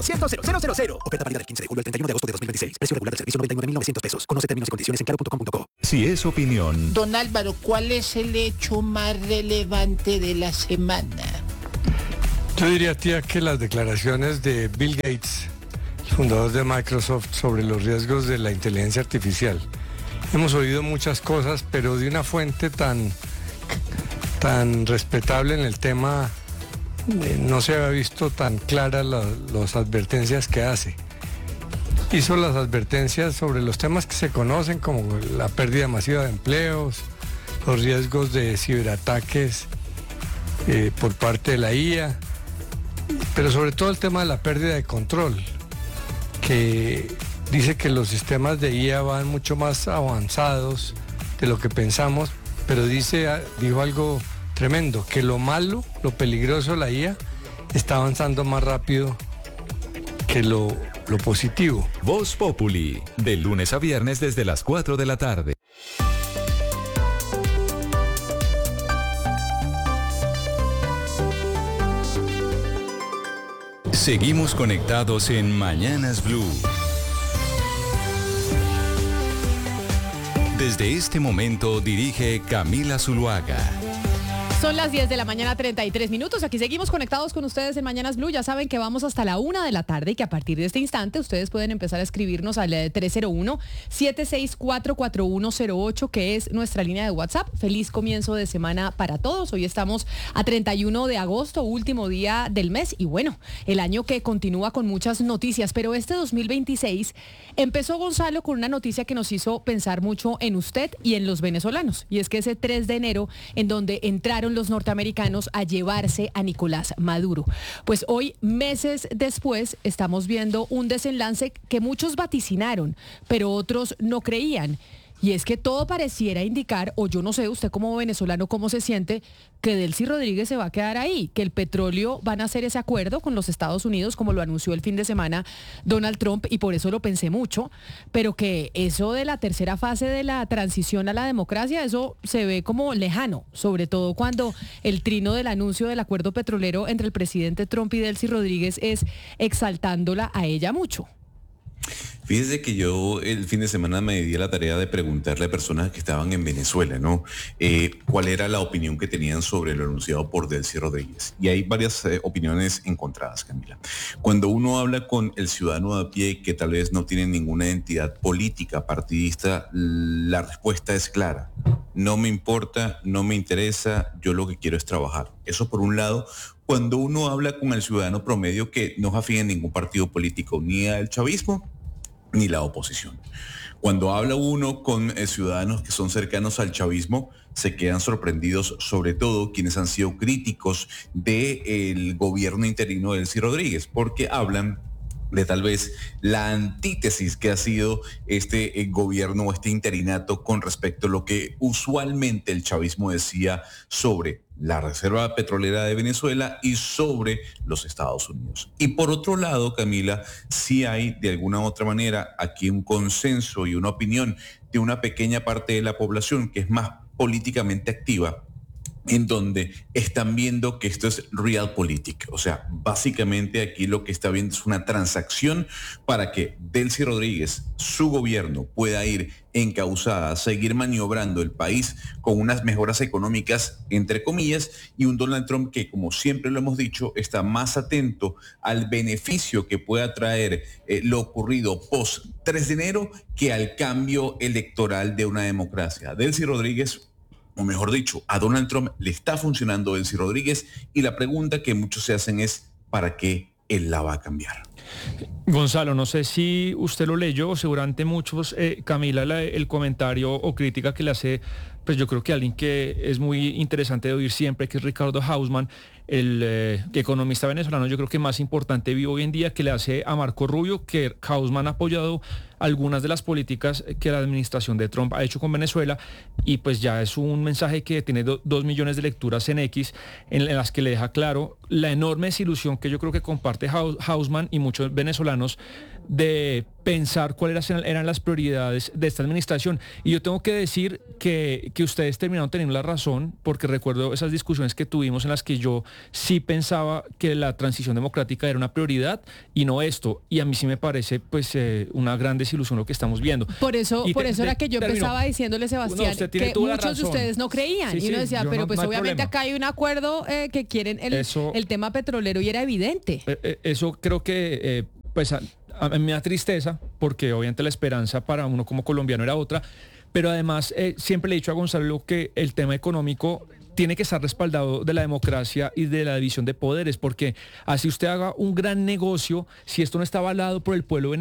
100,000. Oferta válida del 15 de julio al 31 de agosto de 2026. Precio regular del servicio $99,900. Conoce términos y condiciones en claro.com.co. Si es opinión. Don Álvaro, ¿cuál es el hecho más relevante de la semana? Yo diría, tía, que las declaraciones de Bill Gates, fundador de Microsoft, sobre los riesgos de la inteligencia artificial. Hemos oído muchas cosas, pero de una fuente tan respetable en el tema, no se había visto tan claras las advertencias que hace. Hizo las advertencias sobre los temas que se conocen, como la pérdida masiva de empleos, los riesgos de ciberataques por parte de la IA, pero sobre todo el tema de la pérdida de control, que dice que los sistemas de IA van mucho más avanzados de lo que pensamos, pero dijo algo tremendo, que lo malo, lo peligroso de la IA está avanzando más rápido que lo positivo. Voz Populi, de lunes a viernes desde las 4 de la tarde. Seguimos conectados en Mañanas Blue. Desde este momento dirige Camila Zuluaga. Son las 10 de la mañana, 33 minutos. Aquí seguimos conectados con ustedes en Mañanas Blue. Ya saben que vamos hasta la 1 de la tarde y que a partir de este instante ustedes pueden empezar a escribirnos al 301-764-4108, que es nuestra línea de WhatsApp. Feliz comienzo de semana para todos. Hoy estamos a 31 de agosto, último día del mes. Y bueno, el año que continúa con muchas noticias. Pero este 2026 empezó, Gonzalo, con una noticia que nos hizo pensar mucho en usted y en los venezolanos. Y es que ese 3 de enero, en donde entraron los norteamericanos a llevarse a Nicolás Maduro. Pues hoy, meses después, estamos viendo un desenlace que muchos vaticinaron, pero otros no creían. Y es que todo pareciera indicar, o yo no sé, usted como venezolano, cómo se siente, que Delcy Rodríguez se va a quedar ahí, que el petróleo van a hacer ese acuerdo con los Estados Unidos, como lo anunció el fin de semana Donald Trump, y por eso lo pensé mucho, pero que eso de la tercera fase de la transición a la democracia, eso se ve como lejano, sobre todo cuando el trino del anuncio del acuerdo petrolero entre el presidente Trump y Delcy Rodríguez es exaltándola a ella mucho. Fíjese que yo el fin de semana me di a la tarea de preguntarle a personas que estaban en Venezuela, ¿no? ¿Cuál era la opinión que tenían sobre lo anunciado por Delcy Rodríguez? Y hay varias opiniones encontradas, Camila. Cuando uno habla con el ciudadano de a pie que tal vez no tiene ninguna identidad política, partidista, la respuesta es clara. No me importa, no me interesa, yo lo que quiero es trabajar. Eso por un lado. Cuando uno habla con el ciudadano promedio que no es afín a ningún partido político, ni al chavismo, ni la oposición. Cuando habla uno con ciudadanos que son cercanos al chavismo, se quedan sorprendidos, sobre todo quienes han sido críticos del gobierno interino de Delcy Rodríguez, porque hablan de tal vez la antítesis que ha sido este gobierno o este interinato con respecto a lo que usualmente el chavismo decía sobre la reserva petrolera de Venezuela y sobre los Estados Unidos. Y por otro lado, Camila, sí hay de alguna u otra manera aquí un consenso y una opinión de una pequeña parte de la población que es más políticamente activa, en donde están viendo que esto es realpolitik. O sea, básicamente aquí lo que está viendo es una transacción para que Delcy Rodríguez, su gobierno, pueda ir encauzada, seguir maniobrando el país con unas mejoras económicas, entre comillas, y un Donald Trump que, como siempre lo hemos dicho, está más atento al beneficio que pueda traer lo ocurrido post 3 de enero que al cambio electoral de una democracia. Delcy Rodríguez, o mejor dicho, a Donald Trump le está funcionando Delcy Rodríguez, y la pregunta que muchos se hacen es ¿para qué él la va a cambiar? Gonzalo, no sé si usted lo leyó, seguramente muchos, Camila, el comentario o crítica que le hace, pues yo creo que alguien que es muy interesante de oír siempre, que es Ricardo Hausmann, el economista venezolano, yo creo que más importante vivo hoy en día, que le hace a Marco Rubio, que Hausmann ha apoyado algunas de las políticas que la administración de Trump ha hecho con Venezuela, y pues ya es un mensaje que tiene 2 millones de lecturas en X, en las que le deja claro la enorme desilusión que yo creo que comparte Hausmann y muchos venezolanos de pensar cuáles eran las prioridades de esta administración. Y yo tengo que decir que ustedes terminaron teniendo la razón, porque recuerdo esas discusiones que tuvimos en las que yo sí pensaba que la transición democrática era una prioridad y no esto. Y a mí sí me parece pues una gran desilusión lo que estamos viendo. Por eso era que yo empezaba diciéndole, Sebastián, que muchos de ustedes no creían. Sí, y uno decía, pero pues obviamente acá hay un acuerdo que quieren el tema petrolero y era evidente. Eso creo que pues a mí me da tristeza, porque obviamente la esperanza para uno como colombiano era otra, pero además siempre le he dicho a Gonzalo que el tema económico tiene que estar respaldado de la democracia y de la división de poderes, porque así usted haga un gran negocio, si esto no está avalado por el pueblo